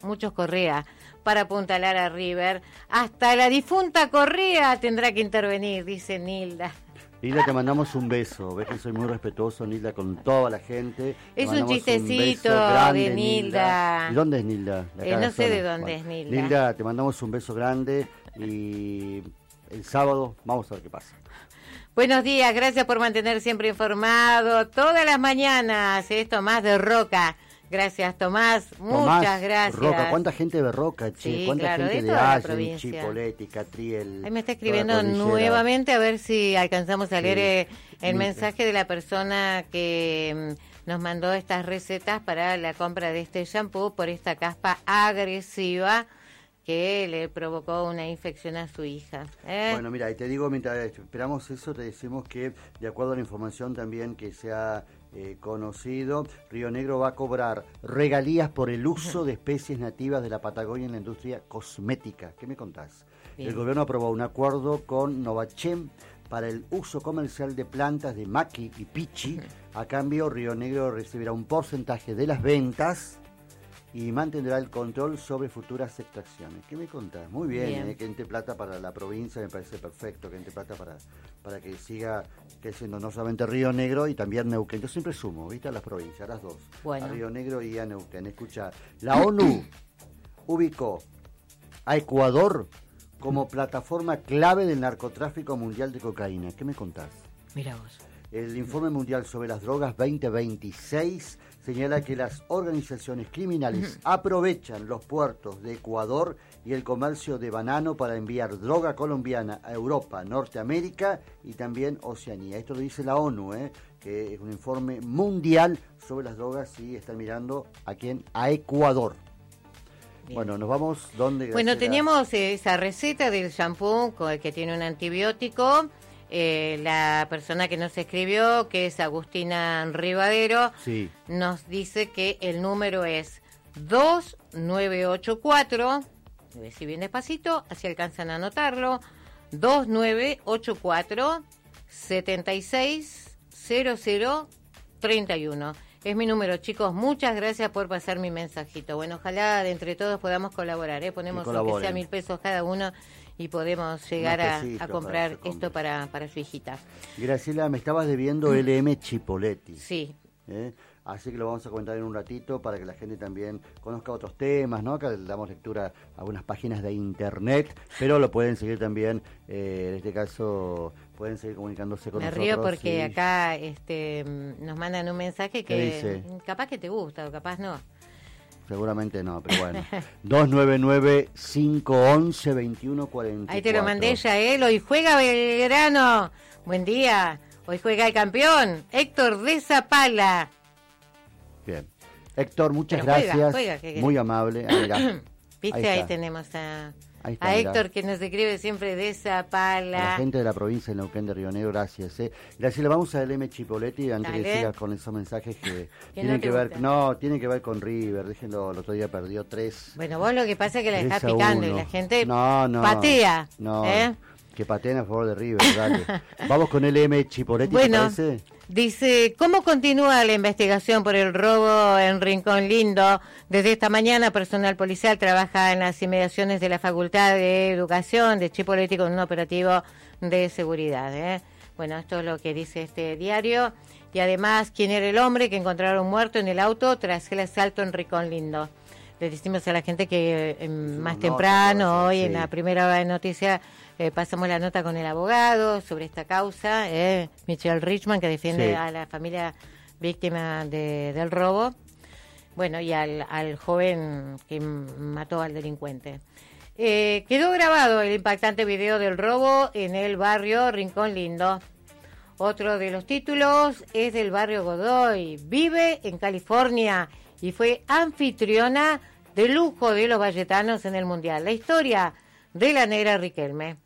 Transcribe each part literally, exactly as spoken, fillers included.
muchos Correa para apuntalar a River. Hasta la difunta Correa tendrá que intervenir, dice Nilda. Nilda, te mandamos un beso. Ves que soy muy respetuoso, Nilda, con toda la gente. Es un chistecito un grande, de Nilda. Nilda. ¿Y dónde es Nilda? Eh, no sé zona. de dónde bueno, es Nilda. Nilda, te mandamos un beso grande y el sábado vamos a ver qué pasa. Buenos días, gracias por mantener siempre informado todas las mañanas. Es Tomás de Roca. Gracias, Tomás. Tomás, muchas gracias. Roca, ¿cuánta gente de Roca, che? Sí, ¿Cuánta claro, gente de, de Allen, Chipoleti, Catriel? Ahí me está escribiendo nuevamente a ver si alcanzamos a leer sí. el sí. mensaje de la persona que nos mandó estas recetas para la compra de este shampoo por esta caspa agresiva que le provocó una infección a su hija. ¿Eh? Bueno, mira, y te digo, mientras esperamos eso, te decimos que, de acuerdo a la información también que se ha eh, conocido, Río Negro va a cobrar regalías por el uso de especies nativas de la Patagonia en la industria cosmética. ¿Qué me contás? Bien. El gobierno aprobó un acuerdo con Novachem para el uso comercial de plantas de maqui y pichi. A cambio, Río Negro recibirá un porcentaje de las ventas y mantendrá el control sobre futuras extracciones. ¿Qué me contás? Muy bien, bien. Eh, que entre plata para la provincia me parece perfecto, que entre plata para, para que siga creciendo no solamente Río Negro y también Neuquén. Yo siempre sumo, ¿viste? A las provincias, a las dos. Bueno. A Río Negro y a Neuquén. Escucha, la ONU ubicó a Ecuador como plataforma clave del narcotráfico mundial de cocaína. ¿Qué me contás? Mira vos. El Informe Mundial sobre las Drogas veinte veintiséis señala que las organizaciones criminales aprovechan los puertos de Ecuador y el comercio de banano para enviar droga colombiana a Europa, Norteamérica y también Oceanía. Esto lo dice la ONU, ¿eh? Que es un informe mundial sobre las drogas y están mirando a quién, a Ecuador. Bien. Bueno, nos vamos, ¿dónde? Bueno, Graciela? Teníamos esa receta del shampoo que tiene un antibiótico. Eh, la persona que nos escribió, que es Agustina Rivadero, sí. nos dice que el número es dos nueve ocho cuatro, voy a decir bien despacito, así alcanzan a anotarlo, dos nueve ocho cuatro, siete seis cero cero tres uno. Es mi número, chicos. Muchas gracias por pasar mi mensajito. Bueno, ojalá de entre todos podamos colaborar, ¿eh? Ponemos aunque sea mil pesos cada uno y podemos llegar a, a comprar para esto para, para su hijita. Graciela, me estabas debiendo L M Chipoleti. Sí. ¿Eh? Así que lo vamos a comentar en un ratito para que la gente también conozca otros temas, ¿no? Acá le damos lectura a algunas páginas de internet, pero lo pueden seguir también, eh, en este caso, pueden seguir comunicándose con Me nosotros. Me río porque y... acá este, nos mandan un mensaje que capaz que te gusta o capaz no. Seguramente no, pero bueno. dos nueve nueve, cinco once, veintiuno cuarenta y cuatro. Ahí te lo mandé ya, él. Hoy juega Belgrano. Buen día. Hoy juega el campeón, Héctor de Zapala. Bien. Héctor, muchas Pero gracias. Juega, juega, Muy amable. Ah, mirá. Viste, ahí, ahí tenemos a, está, a Héctor, que nos escribe siempre de Zapala. A la gente de la provincia de Neuquén de Río Negro, gracias. Eh. Gracias, le vamos a L M Chipoleti antes Dale. que sigas con esos mensajes que tienen no que ver, gusta? no, tienen que ver con River. Déjenlo, el otro día perdió tres. Bueno, vos lo que pasa es que la dejás picando y la gente no, no, patea. No, ¿eh? Que pateen a favor de River, dale. Vamos con L M Chipoleti, bueno, ¿te parece? Dice, ¿cómo continúa la investigación por el robo en Rincón Lindo? Desde esta mañana, personal policial trabaja en las inmediaciones de la Facultad de Educación de Chipoleti con un operativo de seguridad. ¿eh? Bueno, esto es lo que dice este diario. Y además, ¿quién era el hombre que encontraron muerto en el auto tras el asalto en Rincón Lindo? Le decimos a la gente que eh, más temprano, hoy sí. en la primera hora de noticias, eh, pasamos la nota con el abogado sobre esta causa, eh, Michelle Richman, que defiende sí. a la familia víctima de, del robo, bueno, y al, al joven que mató al delincuente. Eh, quedó grabado el impactante video del robo en el barrio Rincón Lindo. Otro de los títulos es del barrio Godoy. Vive en California y fue anfitriona de lujo de los valletanos en el Mundial. La historia de la negra Riquelme.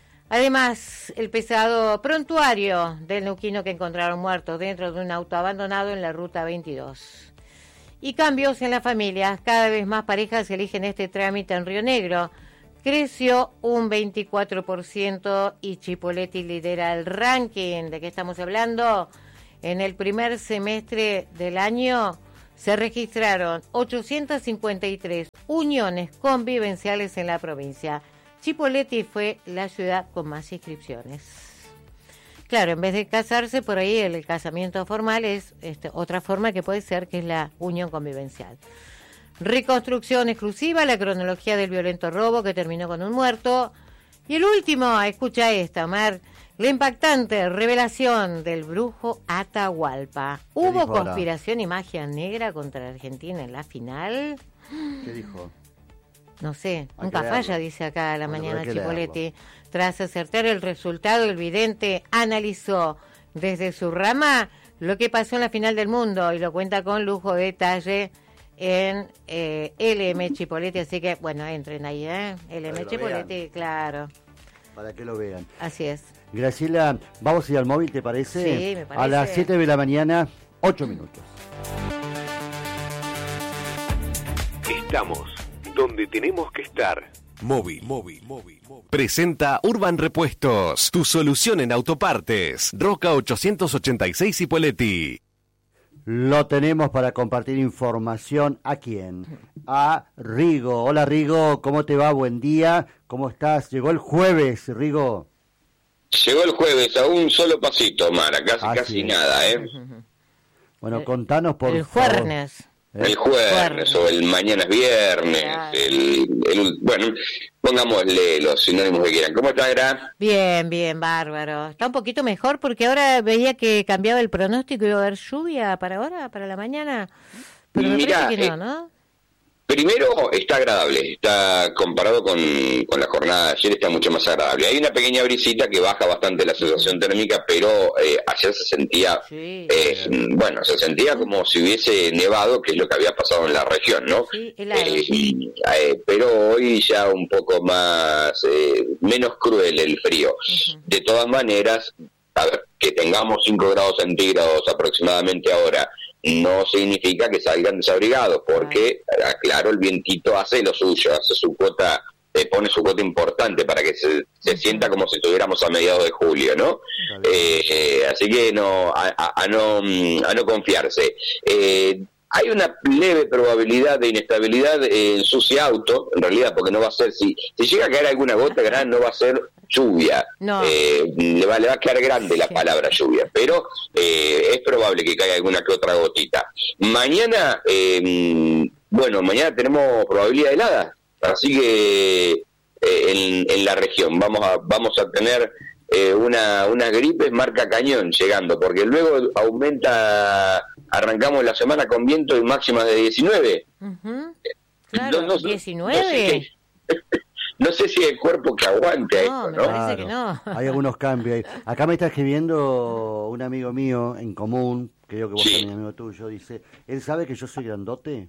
Además, el pesado prontuario del neuquino que encontraron muerto dentro de un auto abandonado en la ruta veintidós. Y cambios en las familias. Cada vez más parejas eligen este trámite en Río Negro. Creció un veinticuatro por ciento y Chipoleti lidera el ranking. ¿De qué estamos hablando? En el primer semestre del año se registraron ochocientas cincuenta y tres uniones convivenciales en la provincia. Chipoleti fue la ciudad con más inscripciones. Claro, en vez de casarse, por ahí el casamiento formal es este, otra forma que puede ser, que es la unión convivencial. Reconstrucción exclusiva, la cronología del violento robo que terminó con un muerto. Y el último, escucha esta, Omar, la impactante revelación del brujo Atahualpa. ¿Hubo conspiración ahora? Y magia negra contra Argentina en la final? ¿Qué dijo? No sé, hay nunca falla, dice acá a la bueno, mañana Chipoleti. Tras acertar el resultado, el vidente analizó desde su rama lo que pasó en la final del mundo y lo cuenta con lujo de detalle en eh, L M Chipoleti, así que, bueno, entren ahí, ¿eh? L M Chipoleti, claro. Para que lo vean. Así es. Graciela, vamos a ir al móvil, ¿te parece? Sí, me parece. A las siete de la mañana, ocho minutos. Estamos donde tenemos que estar. Móvil, móvil, móvil, móvil. Presenta Urban Repuestos, tu solución en autopartes. Roca ochocientos ochenta y seis Cipolletti. Lo tenemos para compartir información. ¿A quién? A Rigo. Hola Rigo, ¿cómo te va? Buen día. ¿Cómo estás? Llegó el jueves, Rigo. Llegó el jueves a un solo pasito, Mara, casi Así casi es. nada, ¿eh? Bueno, el, contanos por el favor. jueves. ¿Eh? El jueves, Jueves. o el mañana es viernes, Claro. el, el, bueno, pongámosle los sinónimos que quieran. ¿Cómo está, Gra? Bien, bien, bárbaro. Está un poquito mejor porque ahora veía que cambiaba el pronóstico y iba a haber lluvia para ahora, para la mañana. Pero me Mirá, parece que no, eh, ¿no? Primero, está agradable, está comparado con, con la jornada de ayer, está mucho más agradable. Hay una pequeña brisita que baja bastante la sensación térmica, pero eh, ayer se sentía, Sí. eh, bueno, se sentía como si hubiese nevado, que es lo que había pasado en la región, ¿no? Sí, helado. Eh, y, eh, pero hoy ya un poco más, eh, menos cruel el frío. Uh-huh. De todas maneras, a ver, que tengamos cinco grados centígrados aproximadamente ahora, no significa que salgan desabrigados, porque, claro, el vientito hace lo suyo, hace su cuota, eh, pone su cuota importante para que se, se sienta como si estuviéramos a mediados de julio, ¿no? Eh, eh, así que no, a, a, a no, a no confiarse. Eh, Hay una leve probabilidad de inestabilidad en su auto, en realidad, porque no va a ser, si, si llega a caer alguna gota grande, no va a ser lluvia. No. Eh, le, va, le va a quedar grande la Sí. palabra lluvia, pero eh, es probable que caiga alguna que otra gotita. Mañana, eh, bueno, mañana tenemos probabilidad de helada, así que eh, en, en la región vamos a, vamos a tener eh, una, unas gripes marca cañón llegando, porque luego aumenta, arrancamos la semana con viento y máximas de diecinueve. Uh-huh. Claro, No- no- diecinueve. No sé, qué- no sé si el cuerpo que aguante a No, esto, me ¿no? parece que no. Hay algunos cambios ahí. Acá me está escribiendo un amigo mío en común, creo que vos Sí. también amigo tuyo, dice, ¿él sabe que yo soy grandote?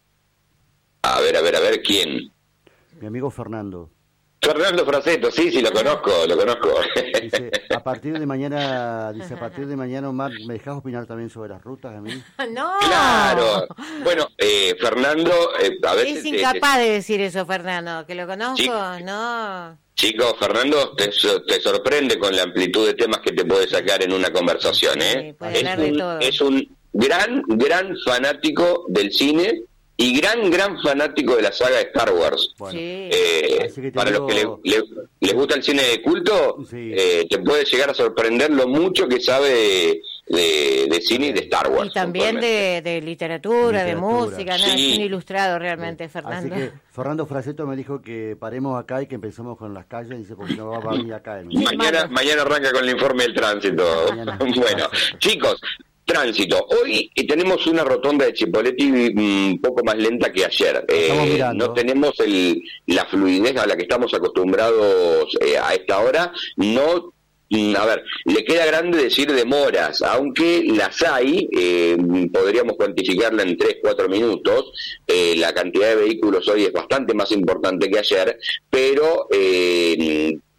A ver, a ver, a ver, ¿quién? Mi amigo Fernando. Fernando Fraceto, sí, sí, lo conozco, lo conozco. Dice, a partir de mañana, dice, a partir de mañana, Omar, ¿me dejás opinar también sobre las rutas a mí? No. Claro. Bueno, eh, Fernando, eh, a veces... Es te- incapaz de decir eso, Fernando. Que lo conozco, Sí. no. Chicos, Fernando, te, so- te sorprende con la amplitud de temas que te puede sacar en una conversación, ¿eh? Sí, puede es, hablar de un, todo. es un gran, gran fanático del cine y gran, gran fanático de la saga de Star Wars. Bueno, Sí. Eh, Así que te para digo- los que le- le- les gusta el cine de culto, Sí. eh, te puede llegar a sorprender lo mucho que sabe de, de- de cine y de Star Wars. Y también de, de literatura, de Literatura. música, ¿no? Sí. Es un ilustrado realmente, Así Fernando. que Fernando Fraceto me dijo que paremos acá y que empecemos con las calles, dice, porque no va a venir acá. ¿no? Mañana, mañana arranca con el informe del tránsito. Mañana. Bueno, chicos, tránsito. Hoy eh, tenemos una rotonda de Chipolletti un poco más lenta que ayer. Estamos Eh, mirando. no tenemos el, la fluidez a la que estamos acostumbrados eh, a esta hora. No, mm, a ver, le queda grande decir demoras, aunque las hay, eh, podríamos cuantificarla en tres, cuatro minutos. Eh, la cantidad de vehículos hoy es bastante más importante que ayer, pero... Eh,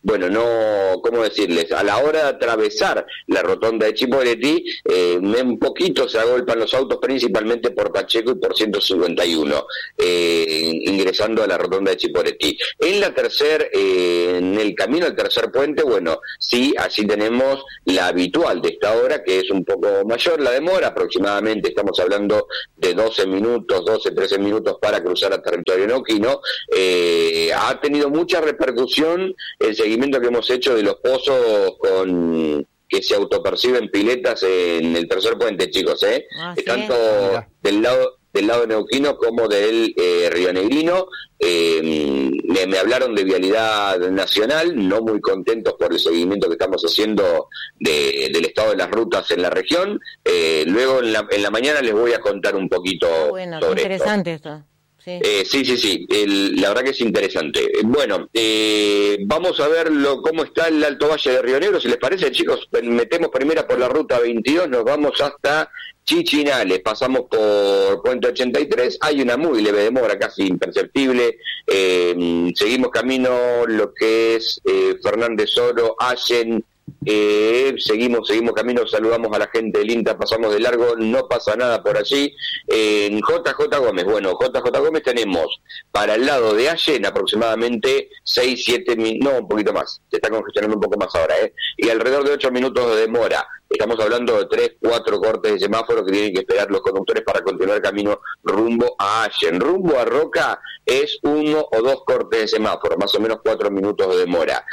bueno, no, ¿cómo decirles? A la hora de atravesar la rotonda de Chipoleti, eh, un poquito se agolpan los autos, principalmente por Pacheco y por ciento cincuenta y uno, eh, ingresando a la rotonda de Chipoleti. En la tercer, eh, en el camino al tercer puente, bueno, sí, así tenemos la habitual de esta hora, que es un poco mayor la demora, aproximadamente estamos hablando de doce minutos, doce, trece minutos para cruzar a territorio neuquino. Eh, ha tenido mucha repercusión el seguimiento que hemos hecho de los pozos con que se autoperciben piletas en el tercer puente, chicos, ¿eh? Ah, ¿sí? Tanto Mira. del lado del lado neuquino como del eh, rionegrino. Eh, me, me hablaron de vialidad nacional, no muy contentos por el seguimiento que estamos haciendo de, del estado de las rutas en la región. Eh, luego en la, en la mañana les voy a contar un poquito ah, bueno, sobre interesante esto. esto. Sí, eh, sí, sí, sí. El, la verdad que es interesante. Bueno, eh, vamos a ver lo, cómo está el Alto Valle de Río Negro. Si les parece, chicos, metemos primera por la ruta veintidós, nos vamos hasta Chichinales, pasamos por Puente ochenta y tres, hay una muy leve demora, casi imperceptible. Eh, seguimos camino lo que es eh, Fernández Oro, Allen. Eh, seguimos, seguimos camino, saludamos a la gente del INTA, pasamos de largo, no pasa nada por allí. Eh, en J J Gómez, bueno, J J Gómez tenemos para el lado de Allen aproximadamente seis, siete minutos, no, un poquito más, se está congestionando un poco más ahora, ¿eh? Y alrededor de ocho minutos de demora. Estamos hablando de tres, cuatro cortes de semáforo que tienen que esperar los conductores para continuar camino rumbo a Allen. Rumbo a Roca es uno o dos cortes de semáforo, más o menos cuatro minutos de demora.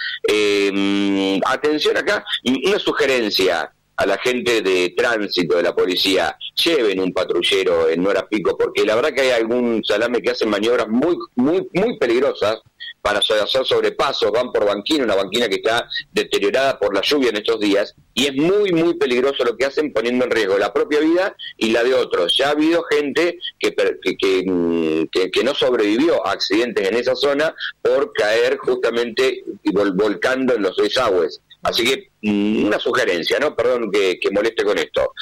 Eh, atención acá, una sugerencia a la gente de tránsito de la policía: lleven un patrullero en hora pico, porque la verdad que hay algún salame que hacen maniobras muy, muy, muy peligrosas para hacer sobrepasos, van por banquina, una banquina que está deteriorada por la lluvia en estos días, y es muy, muy peligroso lo que hacen, poniendo en riesgo la propia vida y la de otros. Ya ha habido gente que, que, que, que, que no sobrevivió a accidentes en esa zona por caer justamente y vol, volcando en los desagües. Así que una sugerencia, ¿no? Perdón que, que moleste con esto.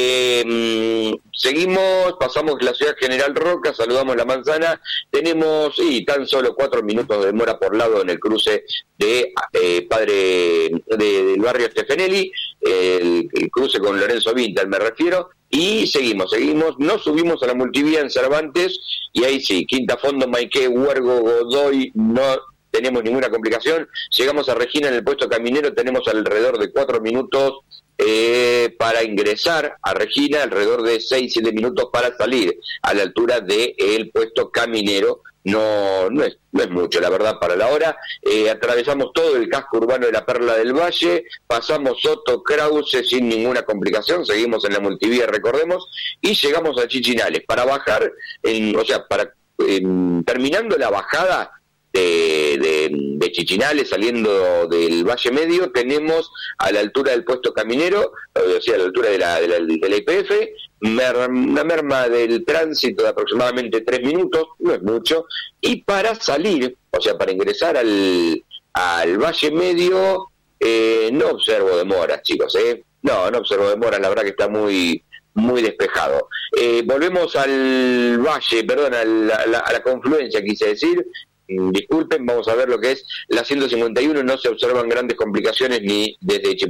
Eh, seguimos, pasamos la ciudad General Roca, saludamos La Manzana, tenemos sí, tan solo cuatro minutos de demora por lado en el cruce de eh, Padre de, del barrio Stefanelli, el, el cruce con Lorenzo Vintal me refiero, y seguimos, seguimos, nos subimos a la multivía en Cervantes, y ahí sí, Quinta Fondo, Maiqué, Huergo, Godoy, no tenemos ninguna complicación. Llegamos a Regina en el puesto caminero, tenemos alrededor de cuatro minutos eh, para ingresar a Regina, alrededor de seis, siete minutos para salir a la altura del puesto caminero. No, no es, no es mucho, la verdad, para la hora. Eh, atravesamos todo el casco urbano de la Perla del Valle, pasamos Soto Krause sin ninguna complicación, seguimos en la multivía, recordemos, y llegamos a Chichinales. Para bajar, en, o sea, para eh, terminando la bajada De, de, de Chichinales, saliendo del Valle Medio, tenemos a la altura del puesto caminero, o sea, a la altura de la, de la, de la I P F, mer, una merma del tránsito de aproximadamente tres minutos, no es mucho, y para salir, o sea, para ingresar al, al Valle Medio, eh, no observo demoras, chicos, ¿eh? No, no observo demoras, la verdad que está muy... muy despejado. Eh, volvemos al valle, perdón, a la, a la, a la confluencia, quise decir. Disculpen, vamos a ver lo que es la ciento cincuenta y uno, no se observan grandes complicaciones ni desde Chipoleti